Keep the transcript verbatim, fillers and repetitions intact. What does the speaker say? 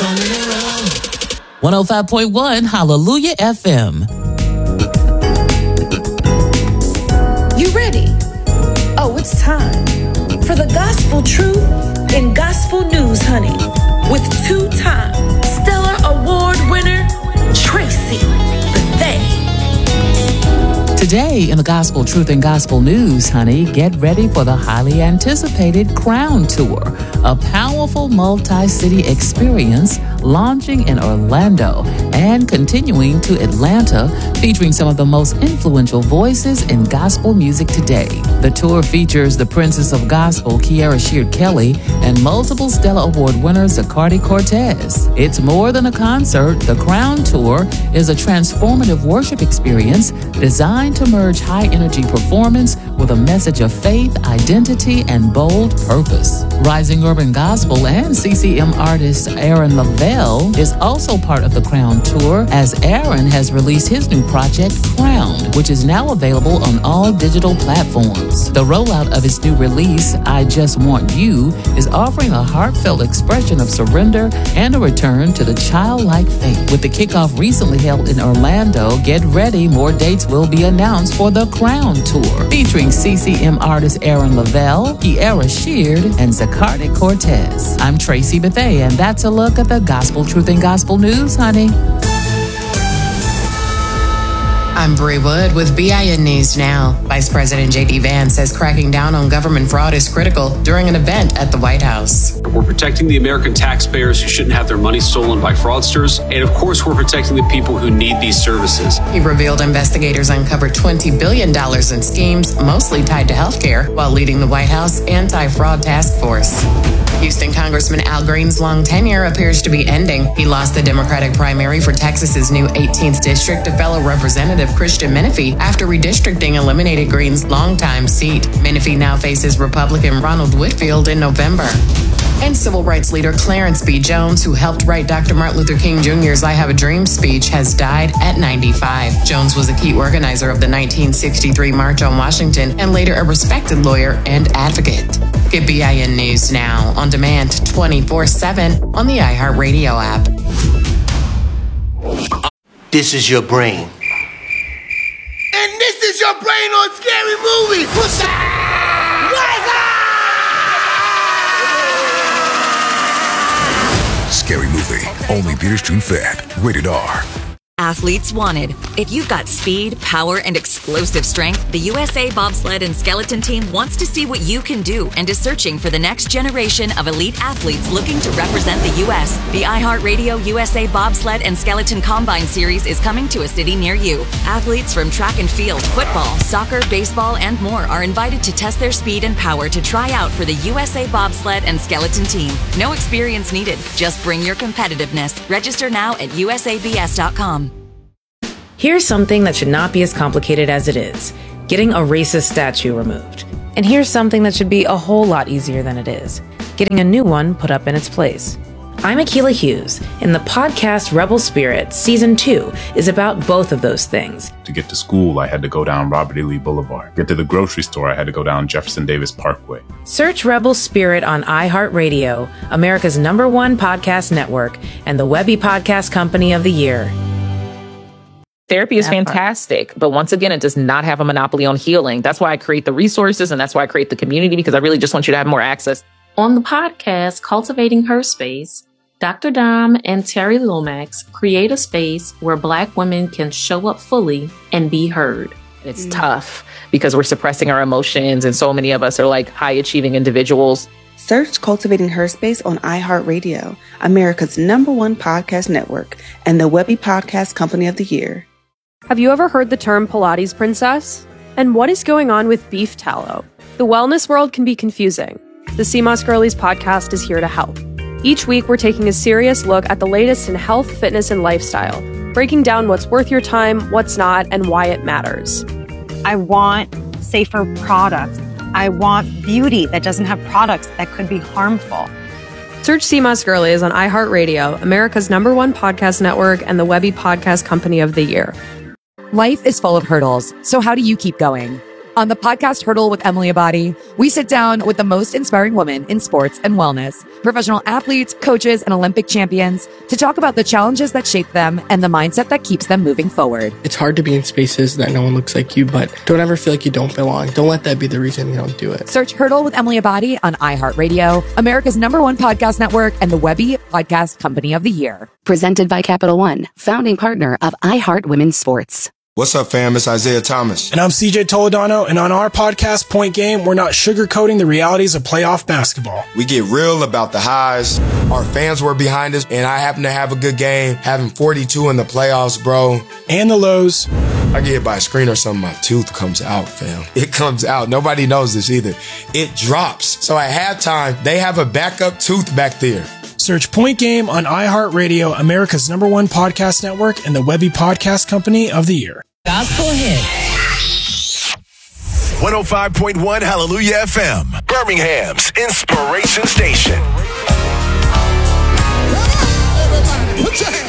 turn it around. one oh five point one Hallelujah F M. You ready? Oh, it's time for the gospel truth in gospel news, honey, with two-time Stellar Award winner Tracy Bethea. Today in the Gospel Truth and Gospel News, honey, get ready for the highly anticipated Crown Tour, a powerful multi-city experience launching in Orlando and continuing to Atlanta, featuring some of the most influential voices in gospel music today. The tour features the Princess of Gospel, Kiara Sheard Kelly, and multiple Stellar Award winner Zacardi Cortez. It's more than a concert. The Crown Tour is a transformative worship experience designed to merge high-energy performance with a message of faith, identity, and bold purpose. Rising Urban Gospel and C C M artist Aaron Lavelle is also part of the Crown Tour, as Aaron has released his new project, Crowned, which is now available on all digital platforms. The rollout of his new release, I Just Want You, is offering a heartfelt expression of surrender and a return to the childlike faith. With the kickoff recently held in Orlando, get ready, more dates will be announced for the Crown Tour, featuring C C M artist Aaron Lavelle, Kiara Sheard, and Zacardi Cortez. I'm Tracy Bethea, and that's a look at the Gospel Truth and Gospel News, honey. I'm Bree Wood with B I N News Now. Vice President J D Vance says cracking down on government fraud is critical during an event at the White House. We're protecting the American taxpayers who shouldn't have their money stolen by fraudsters. And of course, we're protecting the people who need these services. He revealed investigators uncovered twenty billion dollars in schemes, mostly tied to healthcare, while leading the White House Anti-Fraud Task Force. Houston Congressman Al Green's long tenure appears to be ending. He lost the Democratic primary for Texas's new eighteenth district to fellow Representative Christian Menifee after redistricting eliminated Green's longtime seat. Menifee now faces Republican Ronald Whitfield in November. And civil rights leader Clarence B. Jones, who helped write Doctor Martin Luther King Junior's I Have a Dream speech, has died at ninety-five. Jones was a key organizer of the nineteen sixty-three March on Washington and later a respected lawyer and advocate. Get B I N News Now on demand twenty-four seven on the iHeartRadio app. This is your brain. And this is your brain on Scary Movie. What's up? Scary Movie. Only theaters to Fed. Rated R. Athletes wanted. If you've got speed, power, and explosive strength, the U S A Bobsled and Skeleton Team wants to see what you can do and is searching for the next generation of elite athletes looking to represent the U S The iHeartRadio U S A Bobsled and Skeleton Combine Series is coming to a city near you. Athletes from track and field, football, soccer, baseball, and more are invited to test their speed and power to try out for the U S A Bobsled and Skeleton Team. No experience needed. Just bring your competitiveness. Register now at U S A B S dot com. Here's something that should not be as complicated as it is: getting a racist statue removed. And here's something that should be a whole lot easier than it is: getting a new one put up in its place. I'm Akilah Hughes, and the podcast Rebel Spirit Season two is about both of those things. To get to school, I had to go down Robert E. Lee Boulevard. Get to the grocery store, I had to go down Jefferson Davis Parkway. Search Rebel Spirit on iHeartRadio, America's number one podcast network, and the Webby Podcast Company of the Year. Therapy is fantastic, but once again, it does not have a monopoly on healing. That's why I create the resources, and that's why I create the community, because I really just want you to have more access. On the podcast, Cultivating Her Space, Doctor Dom and Terry Lomax create a space where Black women can show up fully and be heard. It's mm. tough because we're suppressing our emotions, and so many of us are like high-achieving individuals. Search Cultivating Her Space on iHeartRadio, America's number one podcast network, and the Webby Podcast Company of the Year. Have you ever heard the term Pilates princess? And what is going on with beef tallow? The wellness world can be confusing. The C M O S Girlies podcast is here to help. Each week, we're taking a serious look at the latest in health, fitness, and lifestyle, breaking down what's worth your time, what's not, and why it matters. I want safer products. I want beauty that doesn't have products that could be harmful. Search C M O S Girlies on iHeartRadio, America's number one podcast network, and the Webby Podcast Company of the Year. Life is full of hurdles, so how do you keep going? On the podcast Hurdle with Emily Abadi, we sit down with the most inspiring women in sports and wellness, professional athletes, coaches, and Olympic champions to talk about the challenges that shape them and the mindset that keeps them moving forward. It's hard to be in spaces that no one looks like you, but don't ever feel like you don't belong. Don't let that be the reason you don't do it. Search Hurdle with Emily Abadi on iHeartRadio, America's number one podcast network, and the Webby Podcast Company of the Year. Presented by Capital One, founding partner of iHeart Women's Sports. What's up, fam? It's Isaiah Thomas. And I'm C J Toledano, and on our podcast, Point Game, we're not sugarcoating the realities of playoff basketball. We get real about the highs. Our fans were behind us, and I happen to have a good game, having forty-two in the playoffs, bro. And the lows. I get hit by a screen or something, my tooth comes out, fam. It comes out. Nobody knows this either. It drops. So at halftime, they have a backup tooth back there. Search Point Game on iHeartRadio, America's number one podcast network, and the Webby Podcast Company of the Year. Gospel Hit. one oh five point one Hallelujah F M, Birmingham's Inspiration Station.